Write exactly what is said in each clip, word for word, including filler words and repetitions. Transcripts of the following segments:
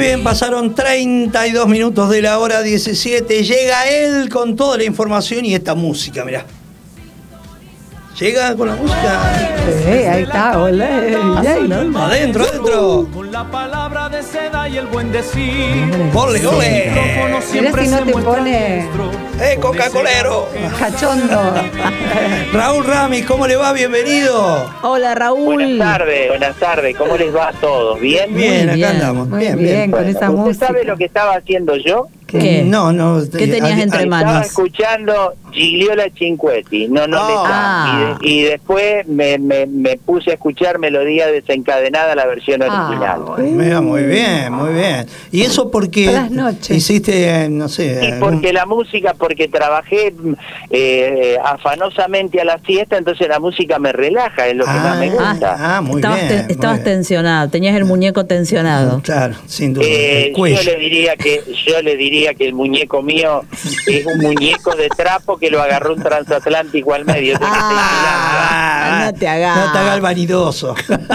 bien, pasaron treinta y dos minutos de la hora diecisiete. Llega él con toda la información y esta música, mirá. Llega con la música. Sí, ahí está, hola. ¿No? Adentro, adentro. Con la palabra de seda y el buen decir. ¡Ole, ole! Mira si no te pone ¡Eh, Coca-Colero! cachondo. Raúl Ramis, ¿cómo le va? Bienvenido. Hola, Raúl. Buenas tardes, buenas tardes. ¿Cómo les va a todos? ¿Bien? Bien, acá bien, andamos. muy Bien, bien, bien. con Bueno, esa ¿usted música. sabe lo que estaba haciendo yo? ¿Qué? No, no. ¿Qué tenías entre Estaba manos? escuchando Gigliola Cinquetti, no, no le Ah. está. Y, de- y después me, me, me puse a escuchar Melodía Desencadenada, la versión original. Ah, Mira, muy bien, muy bien. ¿Y eso porque Buenas noches. hiciste, eh, no sé... Y algún- porque la música, porque trabajé eh, afanosamente a la fiesta, entonces la música me relaja, es lo que más me gusta. Ah, muy estabas bien. te- estabas muy bien. tensionado, tenías el muñeco tensionado. Claro, sin duda. Eh, el cuello. yo le diría que yo le diría que el muñeco mío es un muñeco de trapo que lo agarró un transatlántico al medio. Ah, no te hagas. No te hagas el vanidoso.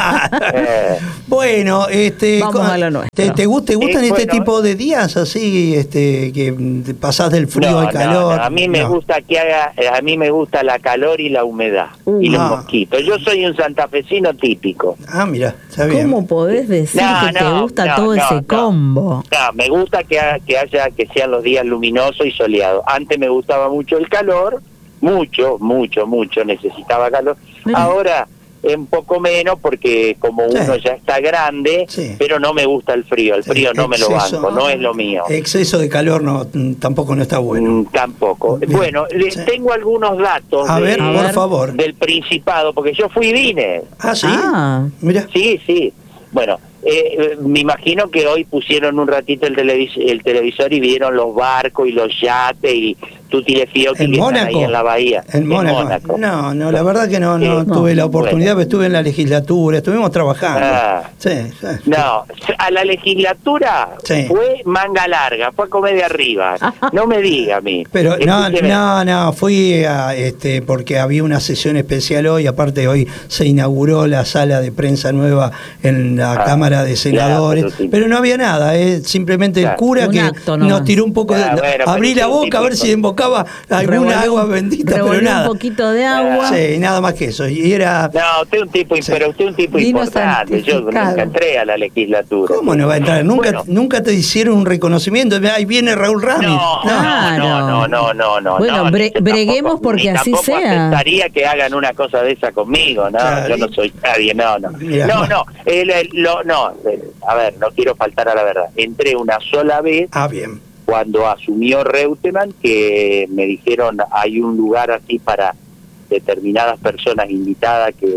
Eh. Bueno, este, Vamos co- a lo nuestro. ¿te, te, gust- te gustan Eh, este bueno. tipo de días así, este, que mm, pasás del frío No, al no, calor? no, a mí me No. gusta que haga, eh, a mí me gusta la calor y la humedad Uh. y los Ah. mosquitos. Yo soy un santafesino típico. Ah, mira, está bien. ¿Cómo podés decir No, que te no, gusta no, todo no, ese no. combo? No, me gusta que, ha- que haya que sean los días luminosos y soleados. Antes me gustaba mucho el calor, mucho, mucho, mucho necesitaba calor. Mira. Ahora es un poco menos porque como Sí. uno ya está grande, Sí. pero no me gusta el frío. El frío no me lo Exceso. banco, no es lo mío. Exceso de calor no, mm, tampoco no está bueno. Mm, tampoco. Bien. Bueno, les Sí. tengo algunos datos A de- ver, A por ver. favor. del Principado, porque yo fui y vine. Ah, sí. Ah. Mira. Sí, sí. Bueno, eh, eh, me imagino que hoy pusieron un ratito el, televis- el televisor y vieron los barcos y los yates y Tutti le Fiocchi ¿En que están Mónaco? ahí en la bahía. En Mónaco. No, no, la verdad que no, no Sí. tuve la No. oportunidad, Bueno. pero estuve en la legislatura, estuvimos trabajando. Ah. Sí, sí. No, a la legislatura Sí. fue manga larga, fue a comer de arriba. No me diga a mí. Pero no, Escúcheme. no, no, fui a, este, porque había una sesión especial hoy, aparte hoy se inauguró la sala de prensa nueva en la Ah, Cámara de Senadores, claro, pero sí. pero no había nada, eh, simplemente el Claro. cura Un que acto nomás. nos tiró un poco de... Ah, bueno, abrí pero la es un boca a ver tipo- si invocaba alguna Revolvió- agua bendita, pero revolvió nada. un poquito de agua. Sí, nada más que eso. Y era... No, usted es un tipo, Sí. pero usted es un tipo Vino importante. Yo santificado. nunca entré a la legislatura. ¿Cómo no va a entrar? Nunca, Bueno. nunca te hicieron un reconocimiento. Ahí viene Raúl Ramis. No, Claro. no, no, no, no, no. Bueno, no, bre- ni breguemos tampoco- porque ni así tampoco sea. aceptaría que hagan una cosa de esa conmigo, ¿no? Claro. Yo no soy nadie, no, no. Mira, no, bueno. no, el- el- lo- no, el- a ver, no quiero faltar a la verdad. Entré una sola vez Ah, bien. cuando asumió Reutemann, que me dijeron hay un lugar así para determinadas personas invitadas que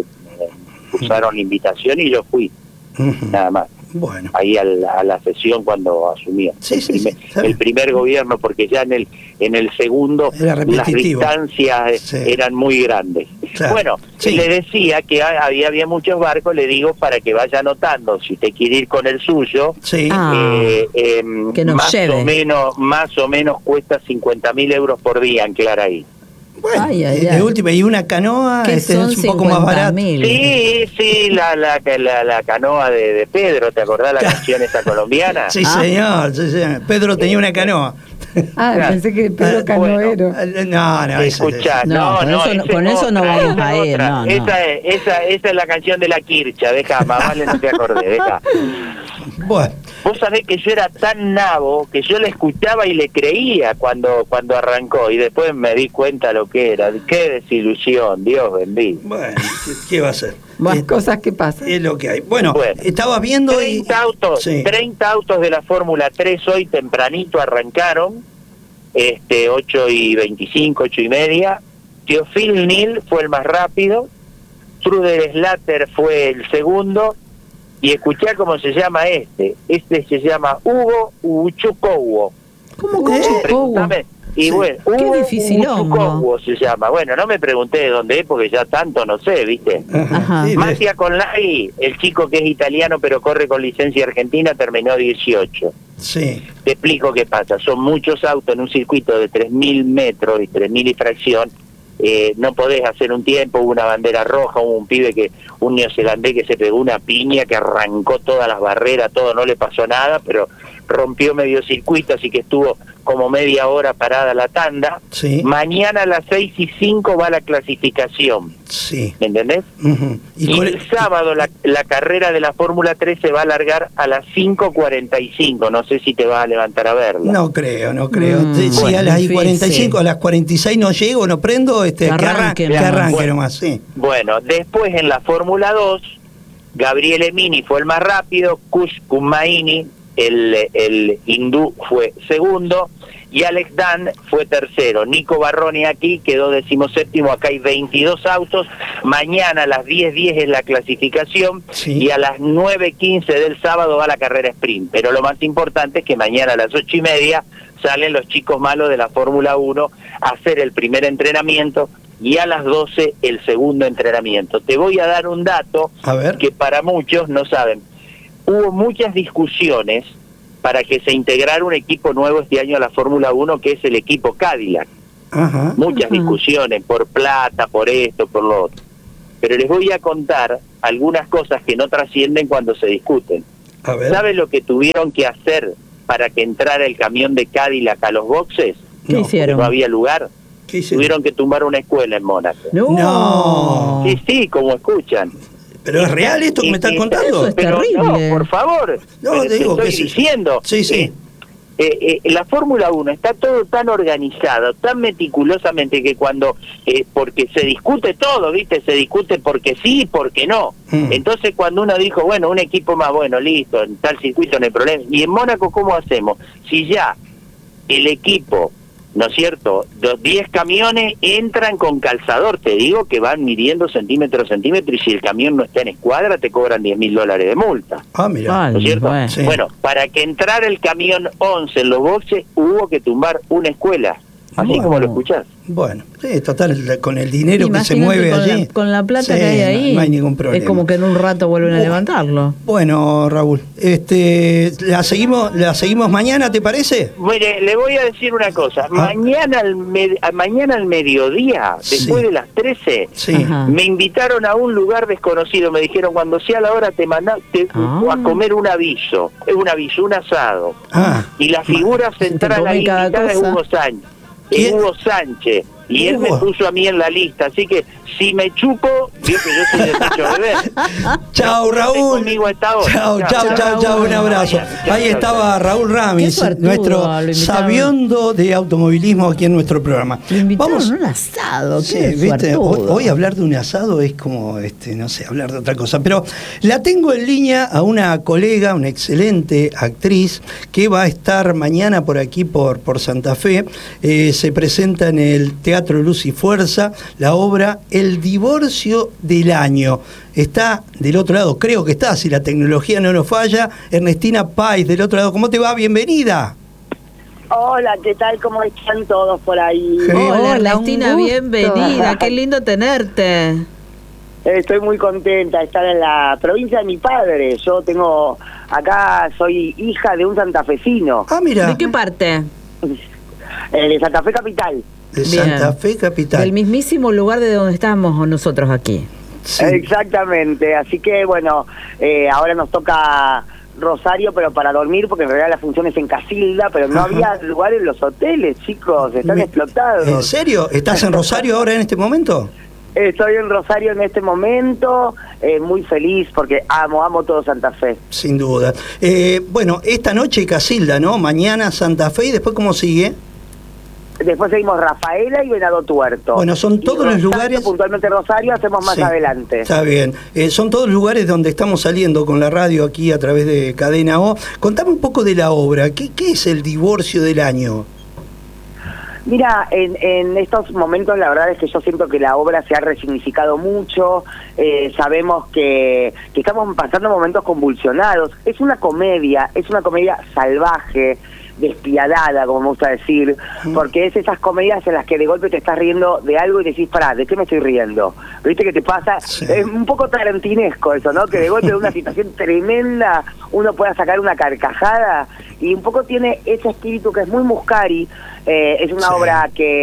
me usaron invitación y yo fui, Ujú. nada más. Bueno. Ahí a la, a la sesión cuando asumió Sí, el, sí, primer, sí, está bien. el primer gobierno, porque ya en el en el segundo Era las repetitivo. distancias Sí. eran muy grandes. Claro. Bueno, Sí. le decía que ha- había había muchos barcos, le digo para que vaya anotando, si usted quiere ir con el suyo, Sí. Ah. eh, em, que nos más lleve. o menos más o menos cuesta cincuenta mil euros por día anclar ahí. Bueno, Ay, ay, de ay. última, y una canoa Que este, son es un poco más barato. cincuenta mil. Sí, sí, la la, la, la canoa de, de Pedro, ¿te acordás la canción esa colombiana? Sí, Ah. señor, sí, señor. Pedro tenía una canoa. Ah, Claro. pensé que Pedro Ah, Canoero. No, no, eso- Escuchá, No, no, con no, eso no- esa con es eso no otra, vamos esa a es ir, otra. no, no. Esa, es, esa, esa es la canción de la Kircha, deja, más vale no te acordé, deja. Bueno, Vos sabés que yo era tan nabo que yo le escuchaba y le creía cuando cuando arrancó y después me di cuenta lo que era. Qué desilusión, Dios bendito. bueno, ¿qué, qué va a hacer? Más Es- cosas que pasan. Es lo que hay. Bueno, Bueno. estaba viendo y... treinta autos, Sí. treinta autos de la Fórmula tres hoy tempranito arrancaron, este ocho y veinticinco, ocho y media. Teofil Nil fue el más rápido, Truder Slater fue el segundo, y escuchá cómo se llama este. Este se llama Hugo Uchucowo. ¿Cómo con Eh, Chocobo? Pregúntame. Y Sí. bueno, Qué Hugo dificilongo. Uchucowo se llama. Bueno, no me pregunté de dónde es porque ya tanto no sé, ¿viste? Ajá. Sí, de- Mattia Conlai, el chico que es italiano pero corre con licencia argentina, terminó dieciocho. sí. Te explico qué pasa. Son muchos autos en un circuito de tres mil metros y tres mil y fracción eh, no podés hacer un tiempo, hubo una bandera roja, hubo un pibe que, un neozelandés que se pegó una piña, que arrancó todas las barreras, todo, no le pasó nada, pero rompió medio circuito, así que estuvo como media hora parada la tanda. Sí. Mañana a las seis y cinco va la clasificación. Sí. ¿Me entendés? Uh-huh. Y, y el sábado la, la carrera de la Fórmula tres se va a alargar a las cinco cuarenta y cinco. No sé si te vas a levantar a verla. No creo, no creo. Mm, si bueno, a las difícil. cuarenta y cinco, a las cuarenta y seis no llego, no prendo, este, Que que arranque arranque, que nomás. arranque Bueno. nomás, sí. Bueno, después en la Fórmula dos, Gabriel Emini fue el más rápido, Kush Kumaini, el, el hindú, fue segundo, y Alex Dan fue tercero. Nico Barroni aquí quedó decimoséptimo. Acá hay veintidós autos. Mañana a las diez diez es la clasificación, Sí. y a las nueve quince del sábado va la carrera sprint. Pero lo más importante es que mañana a las ocho y media salen los chicos malos de la Fórmula uno a hacer el primer entrenamiento, y a las doce el segundo entrenamiento. Te voy a dar un dato A ver. que para muchos no saben. Hubo muchas discusiones para que se integrara un equipo nuevo este año a la Fórmula uno, que es el equipo Cadillac. Ajá. Muchas Ujú. discusiones por plata, por esto, por lo otro. Pero les voy a contar algunas cosas que no trascienden cuando se discuten. A ver. ¿Sabes lo que tuvieron que hacer para que entrara el camión de Cadillac a los boxes? ¿Qué No, hicieron? No había lugar. ¿Qué hicieron? Tuvieron que tumbar una escuela en Mónaco. No. No. Sí, sí, como escuchan. ¿Pero es real esto que Y- me están y- contando? Eso es Pero terrible. no, por favor. No, Pero te te digo estoy que sí. diciendo. Sí, sí. Eh, eh, eh, la Fórmula uno está todo tan organizado, tan meticulosamente, que cuando, eh, porque se discute todo, ¿viste? Se discute porque sí y porque no. Mm. Entonces cuando uno dijo, bueno, un equipo más bueno, listo, en tal circuito no hay problema. Y en Mónaco, ¿cómo hacemos? Si ya el equipo, ¿no es cierto? Los diez camiones entran con calzador, te digo que van midiendo centímetro a centímetro, y si el camión no está en escuadra te cobran diez mil dólares de multa. Ah, mira. Vale, ¿No es cierto? bueno. Sí. Bueno, para que entrara el camión once en los boxes hubo que tumbar una escuela, así Bueno. como lo escuchás. Bueno, sí, total, con el dinero que se Imagínate mueve con allí. La, con la plata Sí, que hay ahí. No, no hay ningún problema. Es como que en un rato vuelven a Bueno. levantarlo. Bueno, Raúl, este, la seguimos, la seguimos mañana, ¿te parece? Mire, le voy a decir una cosa. Ah. Mañana al med- a- mañana al mediodía, después Sí. de las trece, Sí. Ajá. me invitaron a un lugar desconocido. Me dijeron, cuando sea la hora te mandamos Ah. a comer un aviso. Es un aviso, un asado. Ah, Y la figura central comí ahí cada invitada es cosa. Hugo Sánchez. Es ¿Quién? Hugo Sánchez. Y él me Hugo. puso a mí en la lista. Así que si me chupo, vio que yo soy de mucho beber. chao, Quédate Raúl. conmigo a esta hora. Chao, chao, Chao, chao, chao, un Raúl. abrazo. Chao, Ahí chao, estaba Raúl Qué Ramis, suertudo, nuestro lo invitaron. sabiondo de automovilismo aquí en nuestro programa. Lo invitaron Vamos. a un asado. Sí, Qué viste, hoy, suertudo. hoy hablar de un asado es como, este, no sé, hablar de otra cosa. Pero la tengo en línea a una colega, una excelente actriz, que va a estar mañana por aquí, por, por Santa Fe. Eh, se presenta en el Teatro Luz y Fuerza la obra El divorcio del año. Está del otro lado, creo que está, si la tecnología no nos falla, Ernestina Páez del otro lado. ¿Cómo te va? Bienvenida. Hola, ¿qué tal? ¿Cómo están todos por ahí? Sí. Hola, Hola, Ernestina, un gusto. bienvenida. Qué lindo tenerte. Estoy muy contenta de estar en la provincia de mi padre. Yo tengo, acá soy hija de un santafesino, Ah, mira, ¿De qué parte? eh, de Santa Fe Capital. de Bien. Santa Fe Capital. Del mismísimo lugar de donde estamos nosotros aquí. Sí. Exactamente, así que bueno, eh, ahora nos toca Rosario, pero para dormir, porque en realidad la función es en Casilda, pero no Ajá. había lugar en los hoteles, chicos, están Mi- explotados. ¿En serio? ¿Estás en Rosario ahora en este momento? Estoy en Rosario en este momento, eh, muy feliz porque amo, amo todo Santa Fe. Sin duda. Eh, bueno, esta noche Casilda, ¿no? Mañana Santa Fe y después ¿cómo sigue? Después seguimos Rafaela y Venado Tuerto. Bueno, son Y todos los Rosario, lugares- puntualmente Rosario, hacemos más Sí, adelante. Está bien. Eh, son todos lugares donde estamos saliendo con la radio aquí a través de Cadena O. Contame un poco de la obra. ¿Qué, qué es el divorcio del año? Mira, en, en estos momentos la verdad es que yo siento que la obra se ha resignificado mucho, eh, sabemos que, que estamos pasando momentos convulsionados, es una comedia, es una comedia salvaje, despiadada, como me gusta decir, porque es esas comedias en las que de golpe te estás riendo de algo y decís, pará, ¿de qué me estoy riendo? ¿Viste que te pasa? Sí. Es un poco tarantinesco eso, ¿no? Que de golpe de una situación tremenda uno pueda sacar una carcajada, y un poco tiene ese espíritu que es muy Muscari. Eh, es una Sí. obra que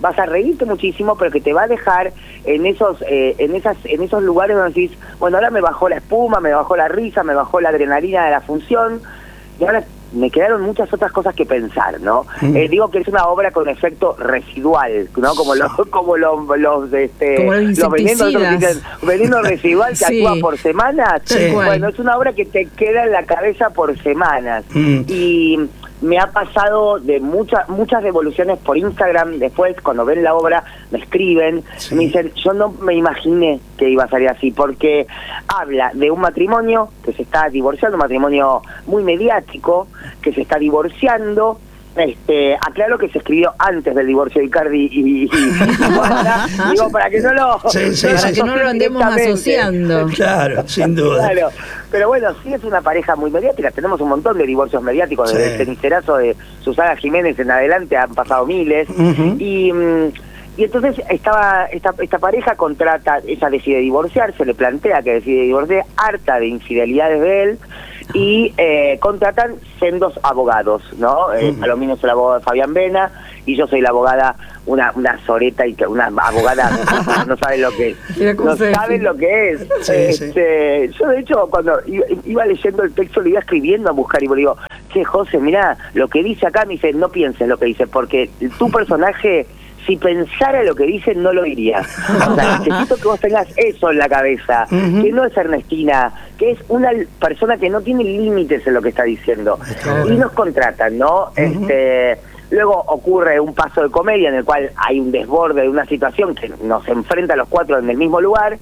vas a reírte muchísimo, pero que te va a dejar en esos eh, en esas en esos lugares donde decís, bueno, ahora me bajó la espuma, me bajó la risa, me bajó la adrenalina de la función, y ahora me quedaron muchas otras cosas que pensar, ¿no? Mm. Eh, digo que es una obra con efecto residual, ¿no? Como los como los, los este como los, los venenos, veneno residual que sí. actúa por semanas. Sí. Bueno, es una obra que te queda en la cabeza por semanas. Mm. Y me ha pasado de muchas muchas devoluciones por Instagram, después cuando ven la obra me escriben, sí. me dicen, yo no me imaginé que iba a salir así, porque habla de un matrimonio que se está divorciando, un matrimonio muy mediático, que se está divorciando. Este, aclaro que se escribió antes del divorcio de Icardi y, y, y Wanda, digo, para que no lo sí, sí, para que no lo andemos asociando. Claro, sin duda. Claro. Pero bueno, sí es una pareja muy mediática, tenemos un montón de divorcios mediáticos, sí. desde el cenicerazo de Susana Jiménez en adelante han pasado miles, uh-huh. y, y entonces estaba esta, esta pareja contrata, ella decide divorciarse, le plantea que decide divorciarse, harta de infidelidades de él, y eh, contratan sendos abogados, ¿no? Eh, Palomino es el abogado de Fabián Vena y yo soy la abogada, una una soreta y una abogada no saben lo que es, no saben lo que es. Sí, este, sí. Yo de hecho cuando iba, iba leyendo el texto lo iba escribiendo a buscar y le digo, che José, mirá, lo que dice acá, me dice, no pienses lo que dice, porque tu personaje, si pensara lo que dice, no lo diría. O sea, necesito que vos tengas eso en la cabeza, uh-huh. que no es Ernestina, que es una persona que no tiene límites en lo que está diciendo. Está y nos contratan, ¿no? Uh-huh. Este, luego ocurre un paso de comedia en el cual hay un desborde de una situación que nos enfrenta a los cuatro en el mismo lugar,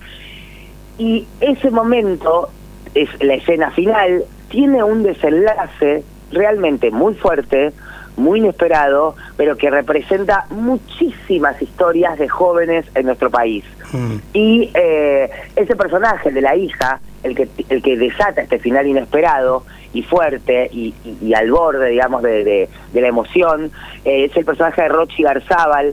y ese momento, es la escena final, tiene un desenlace realmente muy fuerte, muy inesperado, pero que representa muchísimas historias de jóvenes en nuestro país. Mm. Y eh, ese personaje de la hija, el que el que desata este final inesperado y fuerte y, y, y al borde, digamos, de, de, de la emoción, eh, es el personaje de Rochi Garzábal.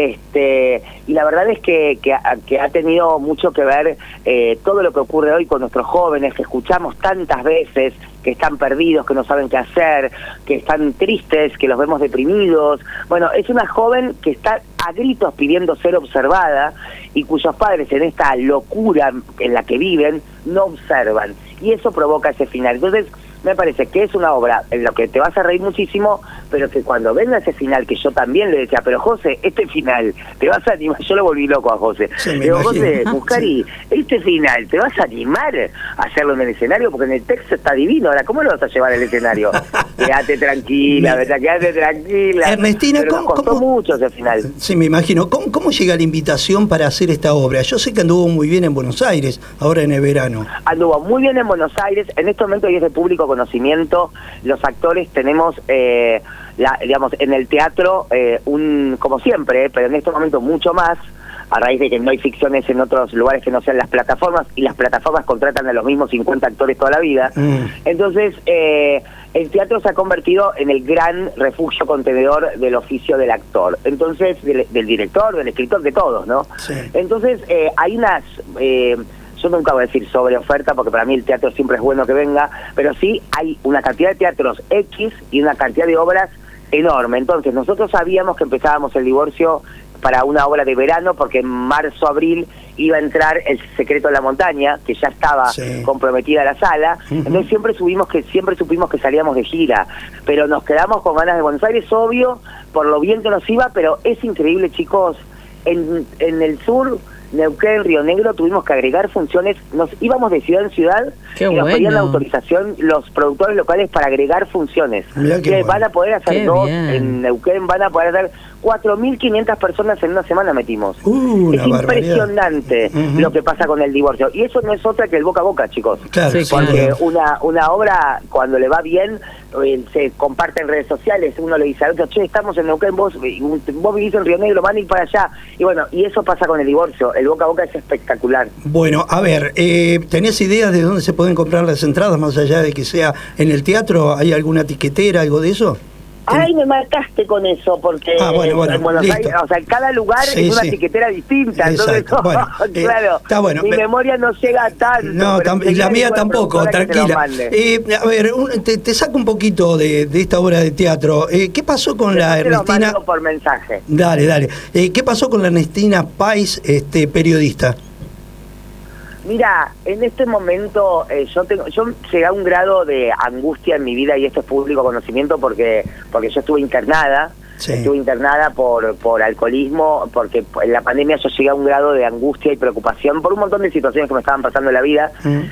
Este, y la verdad es que, que, que ha tenido mucho que ver eh, todo lo que ocurre hoy con nuestros jóvenes, que escuchamos tantas veces, que están perdidos, que no saben qué hacer, que están tristes, que los vemos deprimidos. Bueno, es una joven que está a gritos pidiendo ser observada y cuyos padres en esta locura en la que viven no observan, y eso provoca ese final. Entonces me parece que es una obra en la que te vas a reír muchísimo, pero que cuando venga ese final, que yo también le decía, pero José, este final, te vas a animar, yo lo volví loco a José, sí, digo, José, Muscari, sí. este final, ¿te vas a animar a hacerlo en el escenario? Porque en el texto está divino, ahora, ¿cómo lo vas a llevar al escenario? Quédate tranquila, ¿verdad? Quédate tranquila. Ernestina, pero ¿cómo, nos costó cómo, mucho ese final. Sí, me imagino. ¿Cómo, ¿Cómo llega la invitación para hacer esta obra? Yo sé que anduvo muy bien en Buenos Aires, ahora en el verano. Anduvo muy bien en Buenos Aires, en este momento y es de público conocimiento. Los actores tenemos, eh, la, digamos, en el teatro, eh, un como siempre, eh, pero en este momento mucho más, a raíz de que no hay ficciones en otros lugares que no sean las plataformas, y las plataformas contratan a los mismos cincuenta actores toda la vida. Mm. Entonces, eh, el teatro se ha convertido en el gran refugio contenedor del oficio del actor. Entonces, del, del director, del escritor, de todos, ¿no? Sí. Entonces, eh, hay unas... Eh, yo nunca voy a decir sobre oferta, porque para mí el teatro siempre es bueno que venga, pero sí hay una cantidad de teatros X y una cantidad de obras enorme. Entonces nosotros sabíamos que empezábamos el divorcio para una obra de verano, porque en marzo, abril iba a entrar El secreto de la montaña, que ya estaba sí. comprometida a la sala. Uh-huh. Entonces siempre subimos que siempre supimos que salíamos de gira, pero nos quedamos con ganas de Buenos Aires, obvio, por lo bien que nos iba, pero es increíble, chicos, en, en el sur, Neuquén, Río Negro, tuvimos que agregar funciones, nos íbamos de ciudad en ciudad. Qué y nos bueno. pedían la autorización los productores locales para agregar funciones. Que bueno. van a poder hacer qué dos bien. En Neuquén, van a poder hacer cuatro mil quinientas personas en una semana metimos. Uh, es impresionante uh-huh. lo que pasa con el divorcio. Y eso no es otra que el boca a boca, chicos. Claro, sí, porque claro. una una obra, cuando le va bien, eh, se comparte en redes sociales, uno le dice al otro, che, estamos en Neuquén, vos, vos vivís en Río Negro, van a ir para allá. Y bueno, y eso pasa con el divorcio. El boca a boca es espectacular. Bueno, a ver, eh, ¿tenés ideas de dónde se pueden comprar las entradas, más allá de que sea en el teatro? ¿Hay alguna tiquetera, algo de eso? Este, Ay, me marcaste con eso, porque ah, bueno, bueno, en Buenos listo. Aires, o sea, en cada lugar Sí, es una sí. tiquetera distinta. Entonces, Exacto. Bueno, eh, claro, está bueno. mi Me- memoria no llega tanto. No, pero tam- enseguida la mía digo a la tampoco, productora que se lo tranquila. mande. Eh, a ver, un- te, te saco un poquito de, de esta obra de teatro. Eh, ¿Qué pasó con la Después te lo Ernestina? mando por mensaje. Dale, dale. Eh, ¿Qué pasó con la Ernestina Pais, este, periodista? Mira, en este momento eh, yo tengo, yo llegué a un grado de angustia en mi vida, y esto es público conocimiento porque porque yo estuve internada, Sí. estuve internada por por alcoholismo, porque en la pandemia yo llegué a un grado de angustia y preocupación por un montón de situaciones que me estaban pasando en la vida, Mm.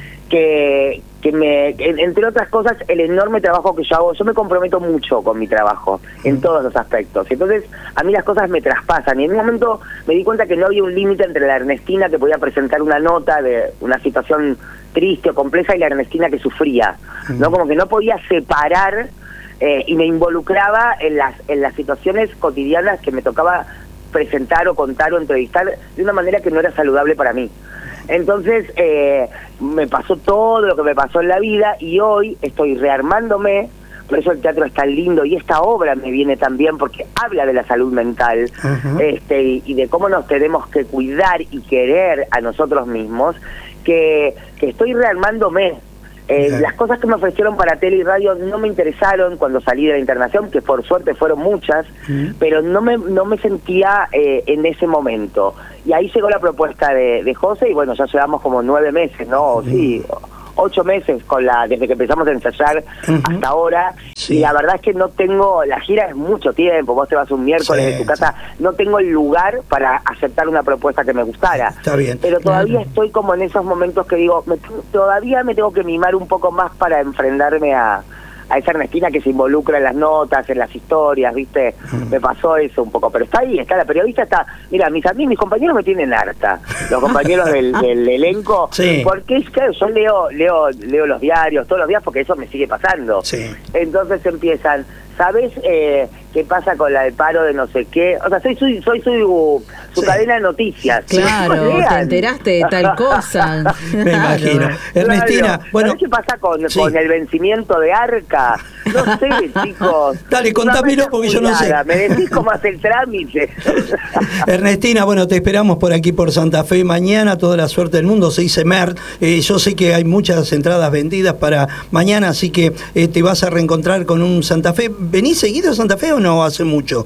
que que me, en- entre otras cosas, el enorme trabajo que yo hago. Yo me comprometo mucho con mi trabajo, en todos los aspectos. Entonces, a mí las cosas me traspasan. Y en un momento me di cuenta que no había un límite entre la Ernestina que podía presentar una nota de una situación triste o compleja y la Ernestina que sufría, ¿no? Como que no podía separar, eh, y me involucraba en las, en las situaciones cotidianas que me tocaba presentar o contar o entrevistar de una manera que no era saludable para mí. Entonces, eh, me pasó todo lo que me pasó en la vida, y hoy estoy rearmándome. Por eso el teatro es tan lindo, y esta obra me viene tan bien porque habla de la salud mental, Ajá. este y, y de cómo nos tenemos que cuidar y querer a nosotros mismos, que, que estoy rearmándome. Eh, Bien. las cosas que me ofrecieron para tele y radio no me interesaron cuando salí de la internación, que por suerte fueron muchas, Mm. pero no me no me sentía eh, en ese momento. Y ahí llegó la propuesta de, de José, y bueno, ya llevamos como nueve meses, ¿no? O sí, ocho meses con la desde que empezamos a ensayar Ujú. hasta ahora. Sí. Y la verdad es que no tengo, la gira es mucho tiempo, vos te vas un miércoles Sí, de tu casa, no tengo el lugar para aceptar una propuesta que me gustara. Está bien. Pero todavía Claro. estoy como en esos momentos que digo, me, todavía me tengo que mimar un poco más para enfrentarme a, a esa Ernestina que se involucra en las notas, en las historias, ¿viste? Mm. Me pasó eso un poco, pero está ahí, está la periodista, está... Mira, mis amigos, mis compañeros me tienen harta, los compañeros del, del elenco, Sí. porque es claro, yo leo, leo, leo los diarios todos los días porque eso me sigue pasando. Sí. Entonces empiezan, ¿sabes eh, qué pasa con la del paro de no sé qué? O sea, soy su, soy su, su Sí. cadena de noticias. Claro, Lean. te enteraste de tal cosa. Me Claro. imagino. Ernestina, Claro. bueno. ¿Sabés qué pasa con, Sí. con el vencimiento de Arca? No sé, chicos. Dale, contámelo Una porque yo no sé. jubilada, Me decís cómo hace el trámite. Ernestina, bueno, te esperamos por aquí por Santa Fe mañana, toda la suerte del mundo, se dice Mer. Eh, yo sé que hay muchas entradas vendidas para mañana, así que eh, te vas a reencontrar con un Santa Fe. ¿Venís seguido a Santa Fe o no hace mucho?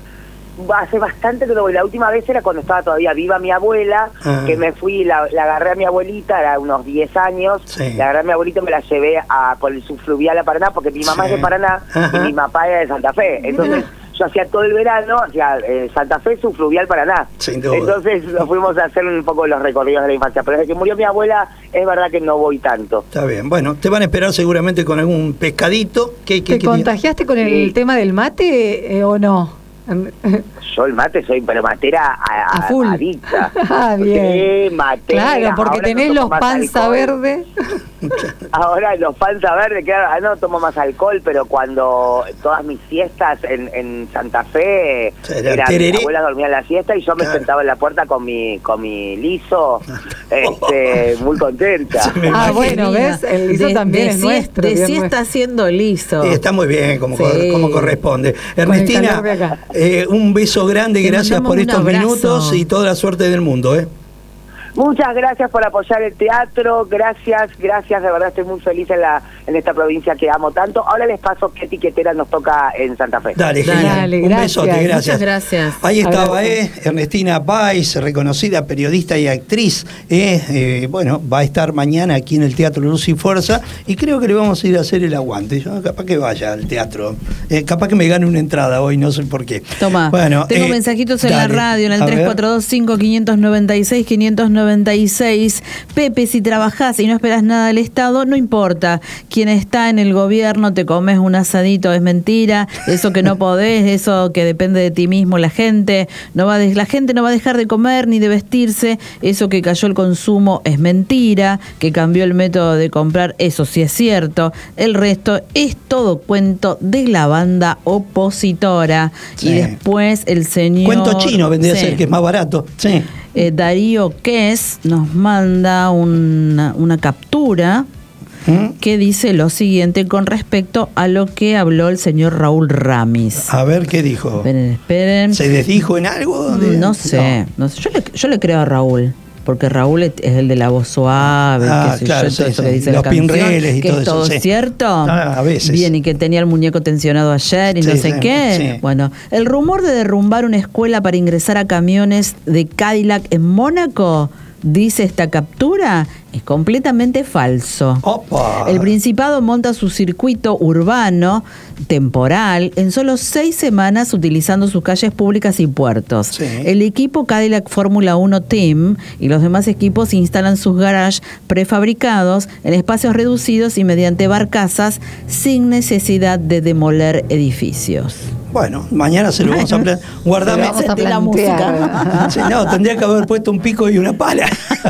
Hace bastante que no voy. La última vez era cuando estaba todavía viva mi abuela, Ah. que me fui, la, la agarré a mi abuelita, era unos diez años, Sí. la agarré a mi abuelita y me la llevé a, por el subfluvial a Paraná, porque mi mamá Sí. es de Paraná Ajá. y mi papá era de Santa Fe. Entonces yo hacía todo el verano, hacía eh, Santa Fe, subfluvial Paraná. Sin duda. Entonces nos fuimos a hacer un poco los recorridos de la infancia. Pero desde que murió mi abuela, es verdad que no voy tanto. Está bien, bueno, te van a esperar seguramente con algún pescadito. ¿Qué, qué, ¿Te qué- contagiaste con el Sí. tema del mate eh, o no? Yo el mate soy, pero matera a, A full. adicta. Ah, bien. Sí, matera. Claro, porque Ahora no tenés tomo los más panza alcohol. verde. Ahora los panza verde, claro, ah, no tomo más alcohol, pero cuando todas mis fiestas en, en Santa Fe, Sí, era era, mi tereré. abuela dormía en la siesta y yo me Claro. sentaba en la puerta con mi con mi liso, este, muy contenta. Sí, me Ah, imagino. bueno, ¿ves? El liso De- también de es sí- nuestro. De bien sí está nuestro. haciendo liso. Sí, está muy bien, como, Sí. cor- como corresponde. el Ernestina, calor de acá. eh, un beso grande, Te gracias mandamos por un estos abrazo. minutos y toda la suerte del mundo. ¿eh? Muchas gracias por apoyar el teatro, gracias, gracias, de verdad estoy muy feliz en la en esta provincia que amo tanto. Ahora les paso qué etiquetera nos toca en Santa Fe. Dale, Dale. genial. Dale, un gracias. besote, gracias. Muchas gracias. Ahí estaba, Abrazo. eh, Ernestina Pais, reconocida periodista y actriz. eh, eh, bueno, va a estar mañana aquí en el Teatro Luz y Fuerza y creo que le vamos a ir a hacer el aguante. Yo capaz que vaya al teatro. Eh, capaz que me gane una entrada hoy, no sé por qué. Toma, Bueno, tengo eh, mensajitos en dale, la radio, en el a tres ver. cuatro dos cinco cinco nueve seis cinco nueve seis. Pepe, si trabajás y no esperas nada del Estado, no importa. Quien está en el gobierno, te comes un asadito, es mentira. Eso que no podés, eso que depende de ti mismo, la gente no va de- la gente no va a dejar de comer ni de vestirse. Eso que cayó el consumo es mentira. Que cambió el método de comprar, eso sí es cierto. El resto es todo cuento de la banda opositora. Sí. Y después el señor... Cuento chino vendría Sí. a ser que es más barato. Sí. Eh, Darío Ques nos manda una, una captura ¿Mm? que dice lo siguiente con respecto a lo que habló el señor Raúl Ramis. A ver qué dijo. Esperen, esperen. ¿Se desdijo en algo? De- No sé, no sé. Yo, le, yo le creo a Raúl. Porque Raúl es el de la voz suave, Ah, qué sé claro, yo, todo sí, eso sí. que dice Los la canción, pinreles y que todo es eso, todo sí. cierto. Ah, a veces. Bien, y que tenía el muñeco tensionado ayer y Sí, no sé sí, qué. sí. Bueno, el rumor de derrumbar una escuela para ingresar a camiones de Cadillac en Mónaco, dice esta captura, es completamente falso. Opa. El Principado monta su circuito urbano temporal en solo seis semanas utilizando sus calles públicas y puertos. Sí. El equipo Cadillac Fórmula uno Team y los demás equipos instalan sus garages prefabricados en espacios reducidos y mediante barcazas sin necesidad de demoler edificios. Bueno, mañana se lo vamos a plantear. Guardame. Se lo vamos a Sentí la plantear. Sí, no, tendría que haber puesto un pico y una pala.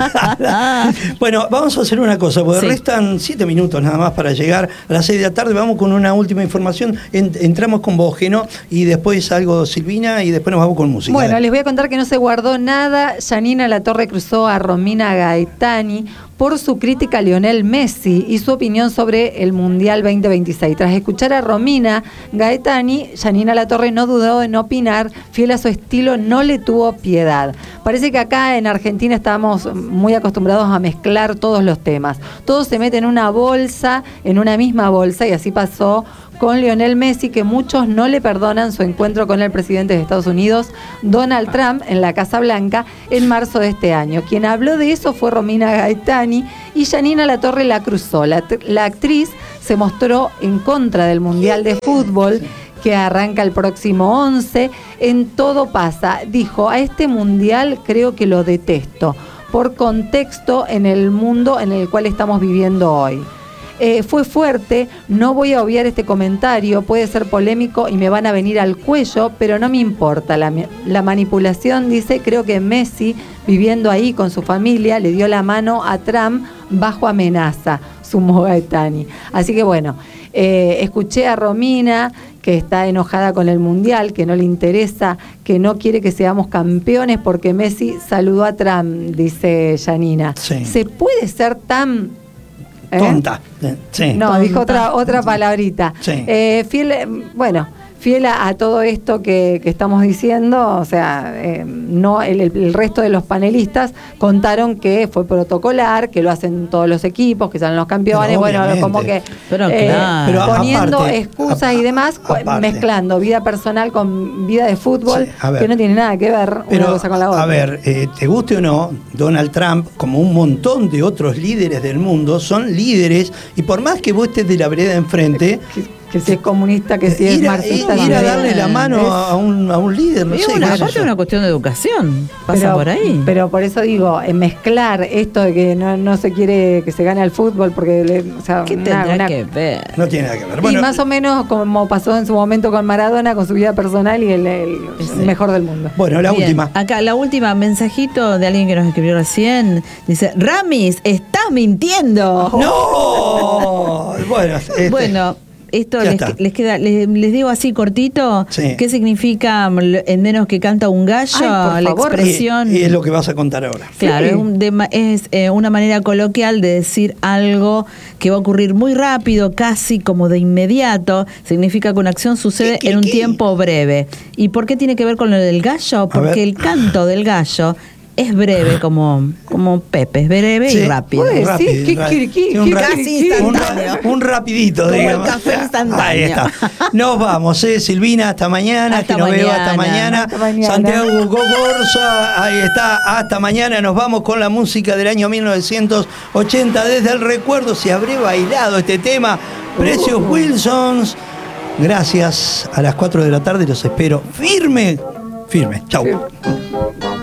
Bueno, vamos a hacer una cosa, porque Sí. restan siete minutos nada más para llegar a las seis de la tarde. Vamos con una última información. En- entramos con vos, Geno, y después algo Silvina, y después nos vamos con música. Bueno, Dale. les voy a contar que no se guardó nada. Yanina Latorre cruzó a Romina Gaetani por su crítica a Lionel Messi y su opinión sobre el Mundial veinte veintiséis. Tras escuchar a Romina Gaetani, Yanina Latorre no dudó en opinar, fiel a su estilo, no le tuvo piedad. Parece que acá en Argentina estamos muy acostumbrados a mezclar todos los temas. Todo se mete en una bolsa, en una misma bolsa, y así pasó con Lionel Messi, que muchos no le perdonan su encuentro con el presidente de Estados Unidos, Donald Trump, en la Casa Blanca en marzo de este año. Quien habló de eso fue Romina Gaetani y Yanina Latorre la cruzó. La, la actriz se mostró en contra del Mundial de Fútbol que arranca el próximo once. En todo pasa. Dijo, a este Mundial creo que lo detesto, por contexto en el mundo en el cual estamos viviendo hoy. Eh, fue fuerte, no voy a obviar este comentario, puede ser polémico y me van a venir al cuello, pero no me importa. La, la manipulación, dice, creo que Messi, viviendo ahí con su familia, le dio la mano a Trump bajo amenaza, sumó Gaetani. Así que bueno, eh, escuché a Romina, que está enojada con el Mundial, que no le interesa, que no quiere que seamos campeones porque Messi saludó a Trump, dice Yanina. Sí. ¿Se puede ser tan... ¿Eh? Tonta. Sí. No, Tonta. dijo otra otra palabrita. Sí. Eh, fiel, eh, bueno, fiel a, a todo esto que, que estamos diciendo, o sea, eh, no el, el resto de los panelistas contaron que fue protocolar, que lo hacen todos los equipos, que salen los campeones, Pero bueno, obviamente. como que Pero eh, claro. Pero poniendo aparte, excusas apa- y demás, cu- aparte. mezclando vida personal con vida de fútbol, Sí, a ver. que no tiene nada que ver Pero, una cosa con la otra. a ver, eh, te guste o no, Donald Trump, como un montón de otros líderes del mundo, son líderes, y por más que vos estés de la vereda enfrente, que, que si es comunista, que si es ir, a, marxista, ir a también. darle la mano Es- a un, a un líder, no Y sé. una, qué sé aparte yo. es una cuestión de educación, pasa pero, por ahí. Pero por eso digo, en mezclar esto de que no, no se quiere que se gane al fútbol, porque le, o sea, ¿Qué una- tendrá una- que ver? No tiene nada que ver. y Bueno, más o menos como pasó en su momento con Maradona, con su vida personal y el, el mejor del mundo. bueno, la Bien, última. Acá, la última, mensajito de alguien que nos escribió recién. Dice, Ramis, estás mintiendo. ¡No! Bueno, este, Bueno, esto ya les, está. les queda, les, les digo así cortito, Sí. ¿qué significa mm, en menos que canta un gallo? Ay, por la favor. expresión. y, y es lo que vas a contar ahora. Claro, Sí. es, un dema- es, eh, una manera coloquial de decir algo que va a ocurrir muy rápido, casi como de inmediato. Significa que una acción sucede ¿Qué, qué, en un qué? tiempo breve. ¿Y por qué tiene que ver con lo del gallo? ver. Porque el canto del gallo es breve, como, como Pepe, es breve Sí. y rápido. Uy, Rápido, sí, qué- rápido. qué- qué- Sí, un qué- ra- casi un instantáneo. ra- un rapidito, Como el digamos. café instantáneo. Ahí está. Nos vamos, eh, Silvina, hasta mañana, Hasta que nos veo hasta mañana. mañana. Hasta mañana. Santiago Gogorza, ahí está, hasta mañana. Nos vamos con la música del año mil novecientos ochenta, desde el recuerdo. Se habré bailado este tema. Precios Wilsons. Gracias. A las cuatro de la tarde los espero firme, firme. Chau. Sí.